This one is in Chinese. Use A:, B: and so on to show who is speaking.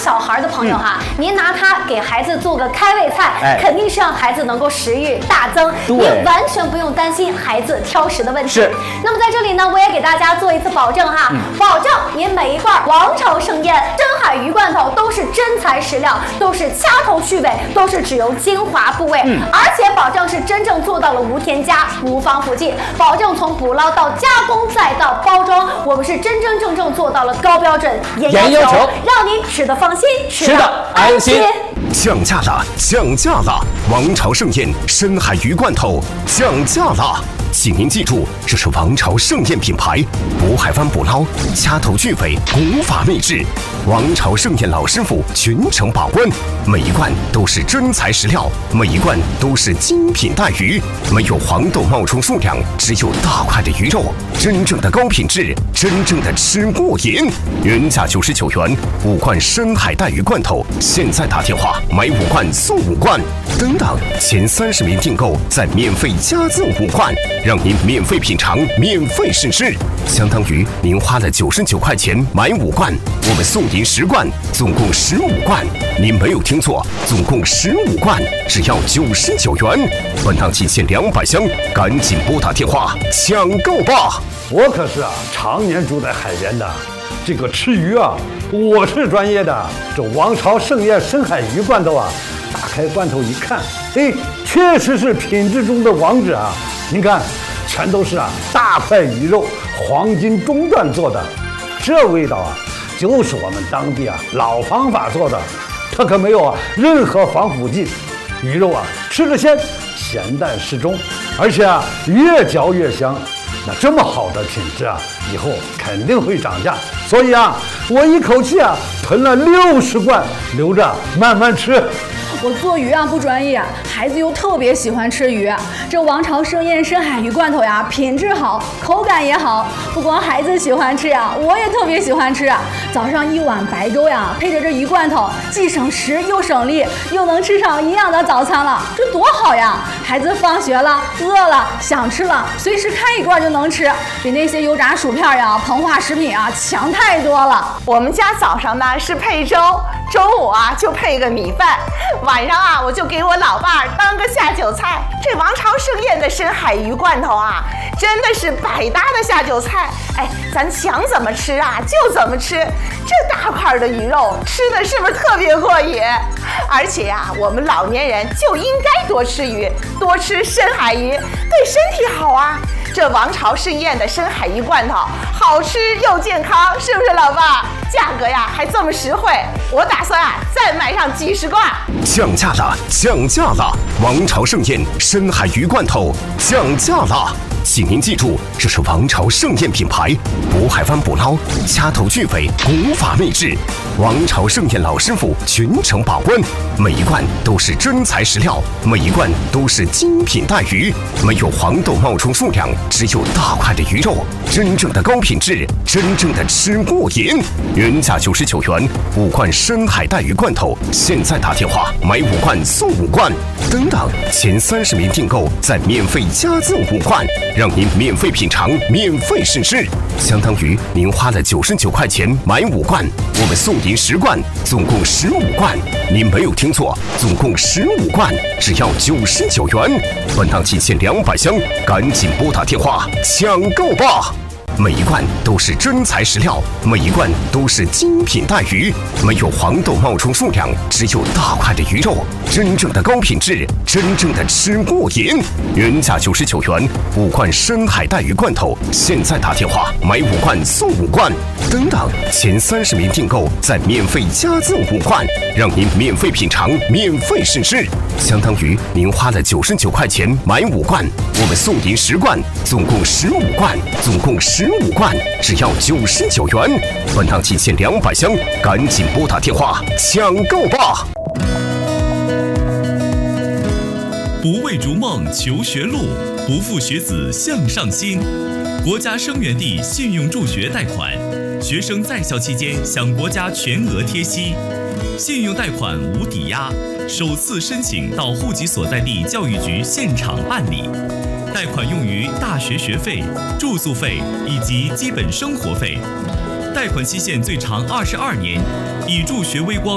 A: 小孩的朋友哈，您拿它给孩子做个开胃菜，肯定是让孩子能够食欲大增，您完全不用担心孩子挑食的问题。是。那么在这里呢，我也给大家做一次保证哈，保证您每一罐王朝盛宴深海鱼罐头都是真材实料，都是掐头去尾，都是只用精华部位，而且保证是真正做到了无添加、无防腐剂，保证从捕捞到加工再到包装，我们是真真正正做到了高标准、严要求，让您吃得放心，吃得安心。
B: 降价了，降价了！王朝盛宴深海鱼罐头降价了。请您记住，这是王朝盛宴品牌，渤海湾捕捞，掐头去尾，古法秘制。王朝盛宴老师傅全程把关，每一罐都是真材实料，每一罐都是精品带鱼，没有黄豆冒充数量，只有大块的鱼肉，真正的高品质，真正的吃过瘾。原价99元，5罐深海带鱼罐头，现在打电话买5罐送5罐，等等，前30名订购再免费加赠5罐。让您免费品尝，免费试吃，相当于您花了99块钱买5罐，我们送您10罐，总共15罐。您没有听错，总共15罐，只要99元。本档期限200箱，赶紧拨打电话抢购吧！
C: 我可是常年住在海边的，这个吃鱼我是专业的。这王朝盛宴深海鱼罐头打开罐头一看，确实是品质中的王者啊！您看，全都是大块鱼肉，黄金中段做的，这味道就是我们当地老方法做的，它可没有任何防腐剂，鱼肉吃着鲜，咸淡适中，而且越嚼越香。那这么好的品质以后肯定会涨价，所以我一口气囤了60罐，留着慢慢吃。
D: 我做鱼不专业，孩子又特别喜欢吃鱼。这王朝盛宴深海鱼罐头品质好，口感也好。不光孩子喜欢吃我也特别喜欢吃。早上1碗白粥配着这鱼罐头，既省时又省力，又能吃上营养的早餐了，这多好呀！孩子放学了、饿了、想吃了，随时开一罐就能吃，比那些油炸薯片膨化食品强太多了。
E: 我们家早上呢是配粥，中午就配个米饭。晚上我就给我老伴儿当个下酒菜。这王朝盛宴的深海鱼罐头真的是百搭的下酒菜。咱想怎么吃就怎么吃。这大块的鱼肉吃的是不是特别过瘾？而且我们老年人就应该多吃鱼，多吃深海鱼，对身体好这王朝盛宴的深海鱼罐头好吃又健康，是不是老伴儿？价格还这么实惠，我打算再买上几10罐。
B: 降价了，降价了！王朝盛宴深海鱼罐头降价了！请您记住，这是王朝盛宴品牌，渤海湾捕捞，掐头去尾，古法秘制。王朝盛宴老师傅全程把关，每一罐都是真材实料，每一罐都是精品带鱼，没有黄豆冒充数量，只有大块的鱼肉，真正的高品质，真正的吃过瘾。原价99元，5罐深海带鱼罐头，现在打电话买5罐送5罐，等等，前30名订购再免费加赠5罐。让您免费品尝，免费试吃，相当于您花了99块钱买5罐，我们送您10罐，总共15罐。您没有听错，总共15罐，只要99元。本档期限200箱，赶紧拨打电话抢购吧！每一罐都是真材实料，每一罐都是精品带鱼，没有黄豆冒充数量，只有大块的鱼肉，真正的高品质，真正的吃过瘾。原价99元，5罐深海带鱼罐头，现在打电话买5罐送5罐，等等，前30名订购再免费加赠5罐，让您免费品尝，免费试吃，相当于您花了99块钱买5罐，我们送您10罐，总共15罐，总共15罐，只要99元。本档期限200箱，赶紧拨打电话抢购吧！
F: 不为逐梦求学路，不负学子向上心。国家生源地信用助学贷款，学生在校期间享国家全额贴息，信用贷款无抵押，首次申请到户籍所在地教育局现场办理。贷款用于大学学费、住宿费以及基本生活费。贷款期限最长22年，以助学微光